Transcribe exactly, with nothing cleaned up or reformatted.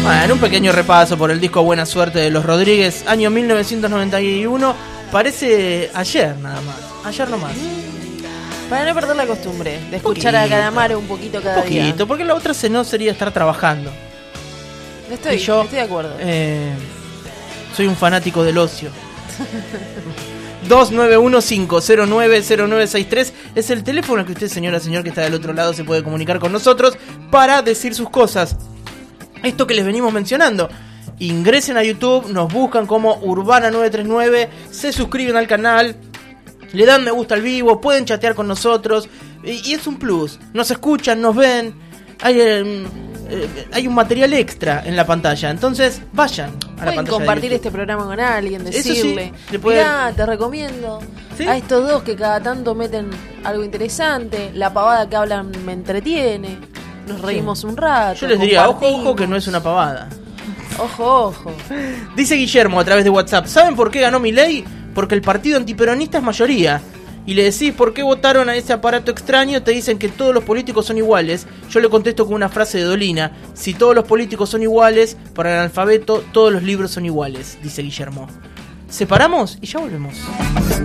Bueno, un pequeño repaso por el disco Buena Suerte de Los Rodríguez, año mil novecientos noventa y uno. Parece ayer nada más, ayer nomás. Para no perder la costumbre de escuchar poquito, a Calamaro un poquito cada poquito, día. Poquito, porque la otra se no sería estar trabajando. Estoy, yo, estoy de acuerdo. Eh, soy un fanático del ocio. dos nueve uno cinco cero nueve cero nueve seis tres es el teléfono que usted, señora, señor, que está del otro lado, se puede comunicar con nosotros para decir sus cosas. Esto que les venimos mencionando. Ingresen a YouTube, nos buscan como Urbana nueve tres nueve, se suscriben al canal, le dan me gusta al vivo, pueden chatear con nosotros y, y es un plus. Nos escuchan, nos ven, hay, eh, eh, hay un material extra en la pantalla. Entonces vayan a la pueden pantalla. Compartir este programa con alguien, decirle, sí, pueden... mirá, te recomiendo ¿Sí? a estos dos que cada tanto meten algo interesante, la pavada que hablan me entretiene, nos reímos sí. un rato. Yo les diría, ojo, ojo, que no es una pavada. Ojo, ojo. Dice Guillermo a través de WhatsApp, ¿saben por qué ganó Milei? Porque el partido antiperonista es mayoría. Y le decís por qué votaron a ese aparato extraño, te dicen que todos los políticos son iguales. Yo le contesto con una frase de Dolina: si todos los políticos son iguales, para el analfabeto todos los libros son iguales, dice Guillermo. Separamos y ya volvemos.